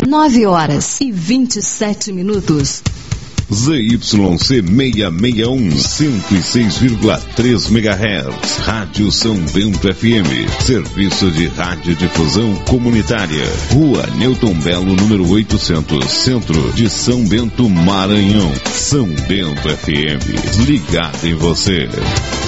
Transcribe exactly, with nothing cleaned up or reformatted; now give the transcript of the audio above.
nove horas e vinte e sete minutos. Z Y C seiscentos e sessenta e um, cento e seis vírgula três megahertz, Rádio São Bento F M, serviço de radiodifusão comunitária, Rua Newton Belo, número oitocentos, Centro de São Bento, Maranhão. São Bento F M, ligado em você.